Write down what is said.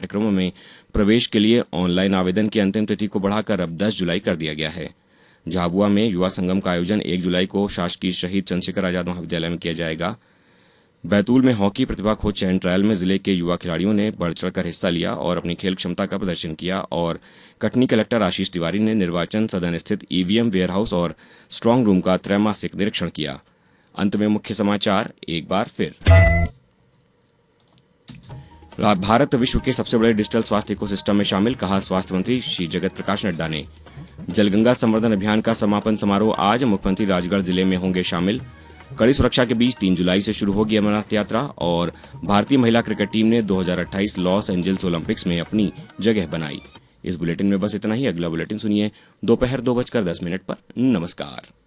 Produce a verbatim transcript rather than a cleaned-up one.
पाठ्यक्रमों में प्रवेश के लिए ऑनलाइन आवेदन की अंतिम तिथि को बढ़ाकर अब दस जुलाई कर दिया गया है। झाबुआ में युवा संगम का आयोजन एक जुलाई को शासकीय शहीद चंद्रशेखर आजाद महाविद्यालय में किया जाएगा। बैतूल में हॉकी प्रतिभा खोज चयन ट्रायल में जिले के युवा खिलाड़ियों ने बढ़ चढ़कर हिस्सा लिया और अपनी खेल क्षमता का प्रदर्शन किया। और कटनी कलेक्टर आशीष तिवारी ने निर्वाचन सदन स्थित ईवीएम वेयरहाउस और स्ट्रांग रूम का त्रैमासिक निरीक्षण किया। अंत में मुख्य समाचार एक बार फिर। भारत विश्व के सबसे बड़े डिजिटल स्वास्थ्य इकोसिस्टम में शामिल, कहा स्वास्थ्य मंत्री श्री जगत प्रकाश नड्डा ने। जलगंगा संवर्धन अभियान का समापन समारोह आज, मुख्यमंत्री राजगढ़ जिले में होंगे शामिल। कड़ी सुरक्षा के बीच तीन जुलाई से शुरू होगी अमरनाथ यात्रा। और भारतीय महिला क्रिकेट टीम ने दो हज़ार अट्ठाईस लॉस एंजल्स ओलंपिक्स में अपनी जगह बनाई। इस बुलेटिन में बस इतना ही। अगला बुलेटिन सुनिए दोपहर दो बजकर दस मिनट पर। नमस्कार।